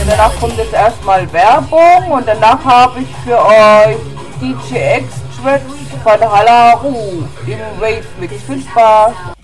danach kommt jetzt erstmal Werbung und danach habe ich für euch DJ X-Tracks von Halaru im Wave Mix. Viel Spaß!